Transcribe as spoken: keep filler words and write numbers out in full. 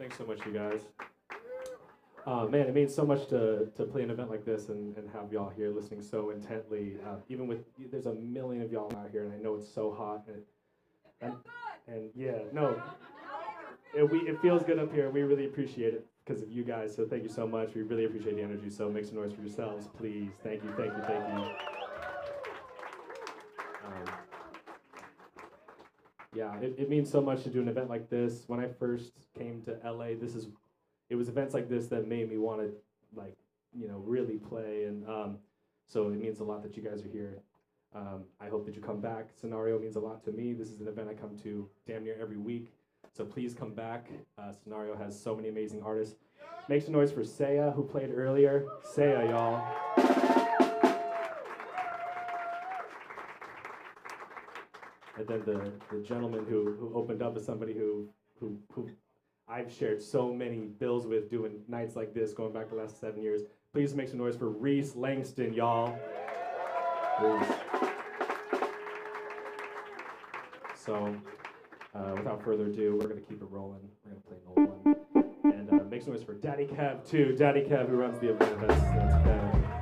Thanks so much, you guys. Uh, man, it means so much to, to play an event like this and, and have y'all here listening so intently. Uh, even with, there's a million of y'all out here, and I know it's so hot. And, and, and yeah, no, it, we, it feels good up here. We really appreciate it because of you guys, so thank you so much. We really appreciate the energy, so make some noise for yourselves, please. Thank you, thank you, thank you. Um, yeah, it, it means so much to do an event like this. When I first came to L A, this is it was events like this that made me want to, like, you know, really play, and um, so it means a lot that you guys are here. Um, I hope that you come back. Scenario means a lot to me. This is an event I come to damn near every week, so please come back. Uh, Scenario has so many amazing artists. Make some noise for Saya, who played earlier. Saya, y'all. And then the, the gentleman who, who opened up is somebody who, who, who I've shared so many bills with doing nights like this going back the last seven years. Please make some noise for Reese Langston, y'all. Reese. So, uh, without further ado, we're gonna keep it rolling. We're gonna play an old one. And uh, make some noise for Daddy Kev too. Daddy Kev, who runs the event. That's, that's Kev.